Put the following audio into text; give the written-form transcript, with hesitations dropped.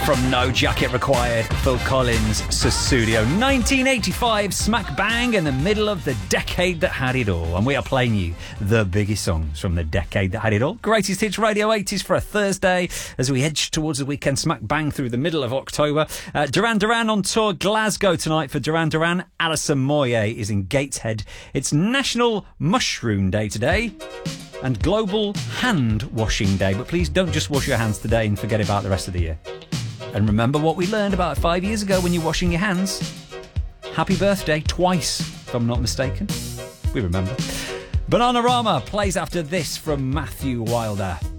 From No Jacket Required, Phil Collins, Sussudio. 1985, smack bang in the middle of the decade that had it all. And we are playing you the biggest songs from the decade that had it all. Greatest Hits Radio 80s for a Thursday as we edge towards the weekend, smack bang through the middle of October. Duran Duran on tour Glasgow tonight for Duran Duran. Alison Moyet is in Gateshead. It's National Mushroom Day today and Global Hand Washing Day. But please don't just wash your hands today and forget about the rest of the year. And remember what we learned about 5 years ago when you're washing your hands. Happy birthday twice, if I'm not mistaken. We remember. Bananarama plays after this from Matthew Wilder.